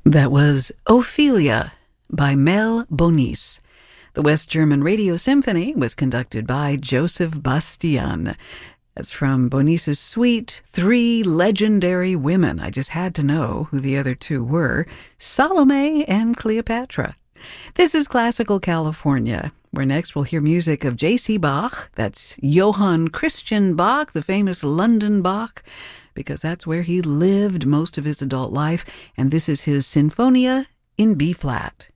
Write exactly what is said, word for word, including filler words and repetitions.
That was Ophelia by Mel Bonis. The West German Radio Symphony was conducted by Joseph Bastian. That's from Bonis's suite, Three Legendary Women. I just had to know who the other two were, Salome and Cleopatra. This is Classical California, where next we'll hear music of J C Bach. That's Johann Christian Bach, the famous London Bach, because that's where he lived most of his adult life, and this is his Sinfonia in B-flat.